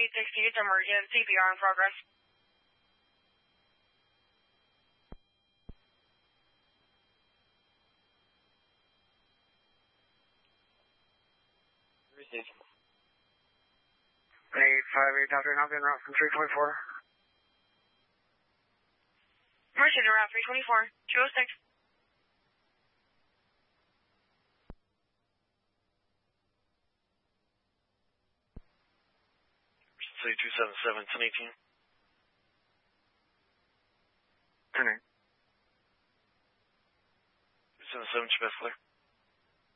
860, it's emergent. CPR in progress. Received. 858 Delta, now being route from 324. Emergent route 324, 206. Emergency 277, 1018. 10-8. 277, best clear.